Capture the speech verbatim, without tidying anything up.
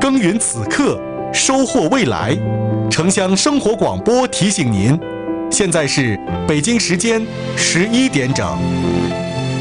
耕耘此刻，收获未来。城乡生活广播提醒您，现在是北京时间十一点整。